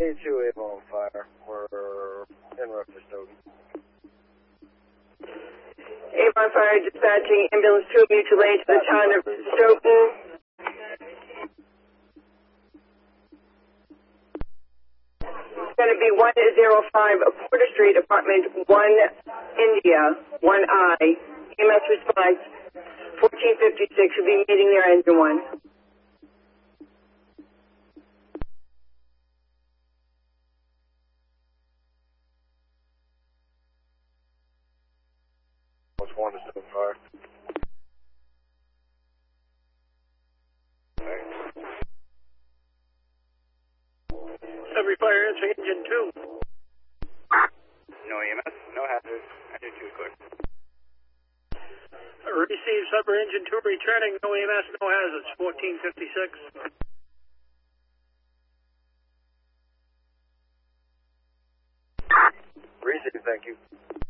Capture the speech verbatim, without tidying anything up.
A two, Avon Fire. We're en route to Stoughton. Avon Fire dispatching ambulance two mutual aid to the town of Stoughton. It's going to be one zero five Porter Street, apartment one India, one I. E M S response fourteen fifty-six. Should be meeting there, engine one. One to Stoughton Fire. Every fire answering engine two. No E M S, no hazard. Engine two is clear. Receive Summer engine two returning, no E M S, no hazards, fourteen fifty-six. Receive, thank you.